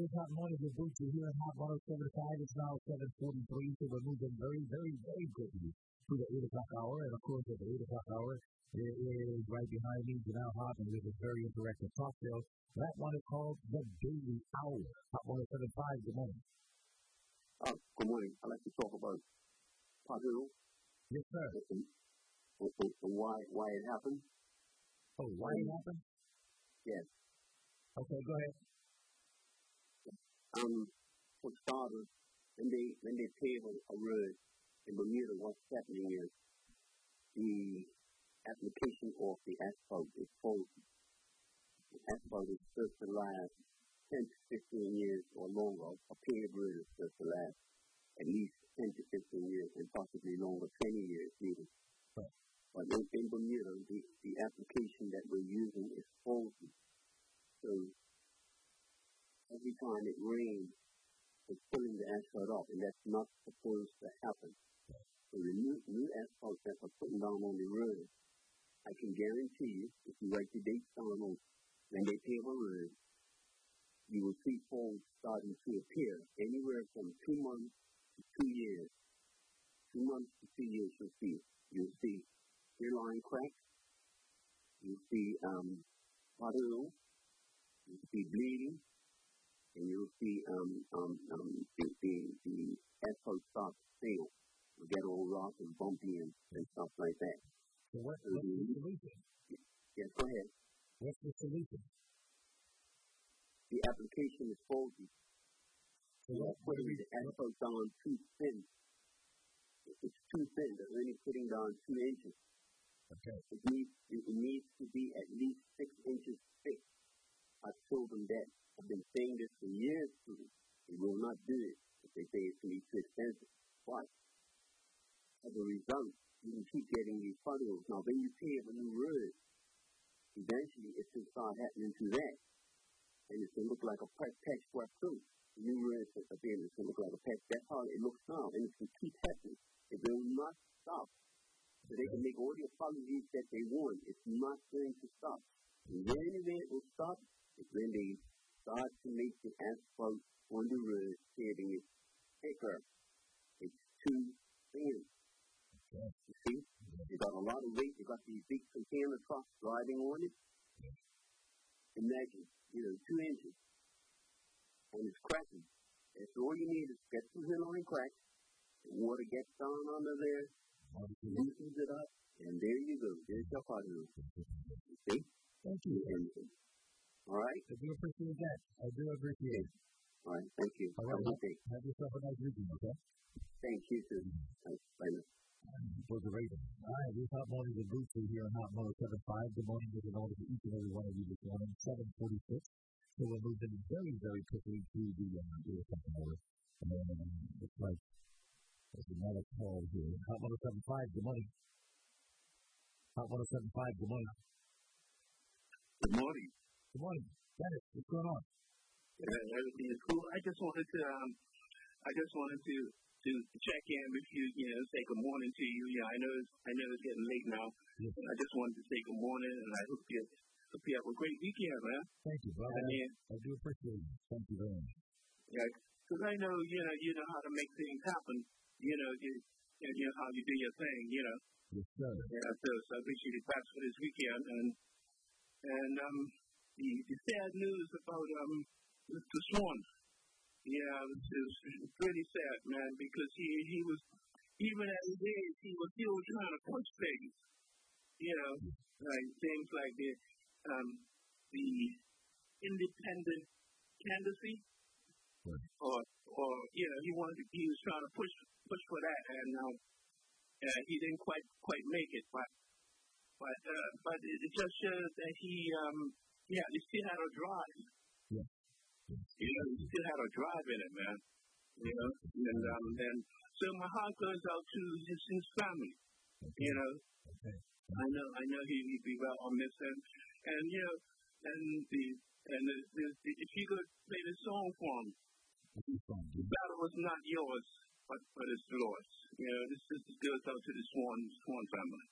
Hot Mornings with Bucci here in Hot 107.5. It's now 7:43, so we're moving very, very, very quickly to the 8 o'clock hour. And, of course, at the 8 o'clock hour, it is right behind me, Janelle Hot, and we have a very interactive talk show. That one is called The Daily Hour. Hot 107.5, good morning. Good morning. I'd like to talk about Padu. Yes, sir. And why it happened. Oh, why it happened? Yes. Okay, go ahead. For starters, when they pave a road in Bermuda, what's happening is the application of the asphalt is faulty. The asphalt is supposed to last 10 to 15 years or longer. A paved road is supposed to last at least 10 to 15 years and possibly longer, 20 years even. Right. But in Bermuda, the application that we're using is faulty. So every time it rains, it's pulling the asphalt off, and that's not supposed to happen. So the new asphalt that we're putting down on the road, I can guarantee you, if you write the dates down on when they pave a road, you will see folds starting to appear anywhere from 2 months to 2 years. 2 months to 2 years, you'll see hairline cracks, you'll see puddle, you'll see bleeding, and you'll see the asphalt start to fail. You get all rough and bumpy and stuff like that. So what's the solution? Yes, go ahead. What's the solution? The application is faulty. So putting the asphalt down too thin. It's too thin. They're only putting down 2 inches. Okay. It needs to be at least 6 inches thick. I told them that. I've been saying this for years to them. They will not do it if they say it's going to be too expensive. But as a result, you can keep getting these puddles. Now, when you pave a new road, eventually it's going to start happening to that. And it's going to look like a patchwork quilt. The new road that's up there, it's going to look like a patch. That's how it looks now. And it's going to keep happening. It will not stop. So they can make all the apologies that they want. It's not going to stop. And the only way it will stop is when they start to make the asphalt on the road, saving it thicker. It's too thin. Okay. You see? They got a lot of weight. They got these big container trucks driving on it. Imagine, 2 inches. And it's cracking. And so all you need is get some hairline cracks. The water gets down under there, loosens it up, and there you go. There's your puddle. You see? Thank you. All right? I do appreciate that. I do appreciate it. All right. Thank you. All right. Have yourself a nice weekend, okay? Thank you, too. Thanks. Bye now. For the rating. All right, this Hot Morning with Bucci here on Hot 107.5. Good morning, good morning to each and every one of you this morning. 7:46. So we're moving very, very quickly to the 8 o'clock hour. And it's like there's another call here. Hot 107.5. Good morning. Hot 107.5. Good morning. Good morning. Good morning. Dennis, what's going on? Everything is cool. I just wanted to check in with you, say good morning to you. I know it's getting late now. Yes. I just wanted to say good morning, and I hope you have a great weekend, man. Thank you, brother. I do appreciate it. Thank you very much. Yeah, because I know, you know how to make things happen. You know how you do your thing, Yes, sir. Yeah, so I wish you the best for this weekend. And the sad news about Mr. Swan. Yeah, it's really sad, man, because he was, even at his age, he was still trying to push things. Like things like the independent candidacy, right. or he was trying to push for that, and he didn't quite make it, but it just shows that he still had a drive. Yeah. He still had a drive in it, man. And so my heart goes out to his family. Okay. Okay. I know he'd be well on this, and if you could play the song for him, the battle was not yours, but it's the Lord's. This goes out to the Swan family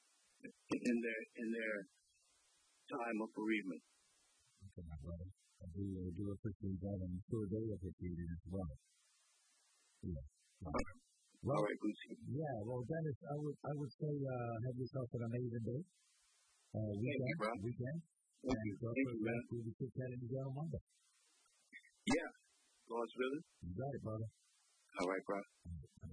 in their time of bereavement. Okay, my brother. I we do appreciate that, and I'm sure they appreciate it as well. Yeah. All right, Gucci. Yeah, well, Dennis, I would say have yourself an amazing day. Weekend. Thank you, man. We'll be chit-chatting again on Monday. Yeah. God's willing. You got it, brother. All right, bro.